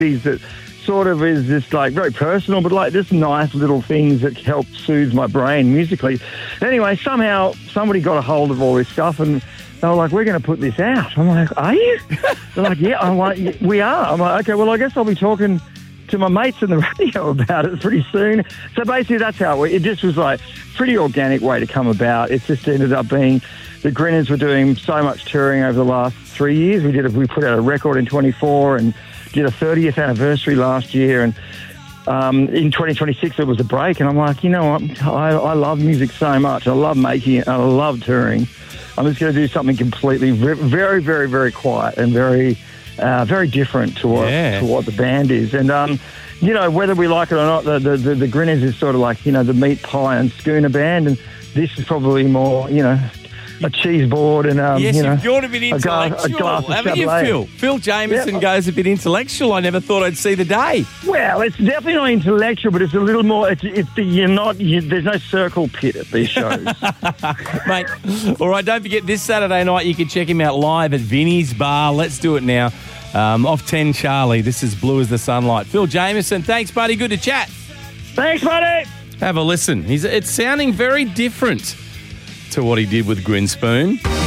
that sort of is just like very personal, but like just nice little things that help soothe my brain musically. Anyway, somehow somebody got a hold of all this stuff and they were like, we're going to put this out. I'm like, are you? They're like, yeah. I'm like, we are. I'm like, okay, well, I guess I'll be talking to my mates in the radio about it pretty soon. So basically that's how it just was like pretty organic way to come about. It just ended up being the Grinners were doing so much touring over the last 3 years. We put out a record in 24 and did a 30th anniversary last year. And in 2026 it was a break. And I'm like, you know what? I love music so much. I love making it. And I love touring. I'm just going to do something completely very, very, very quiet and very different to what the band is. And, you know, whether we like it or not, the Grinners is sort of like, you know, the meat pie and schooner band. And this is probably more, you know, a cheese board and, yes, you know, you're a bit intellectual. a glass of Haven't you, Chablais. Phil? Phil Jameson goes a bit intellectual. I never thought I'd see the day. Well, it's definitely not intellectual, but it's a little more. There's no circle pit at these shows, Mate. All right, don't forget this Saturday night you can check him out live at Vinnie's Bar. Let's do it now. Off 10 Charlie. This is Blue as the Sunlight. Phil Jameson, thanks, buddy. Good to chat. Thanks, buddy. Have a listen. It's sounding very different to what he did with Grinspoon.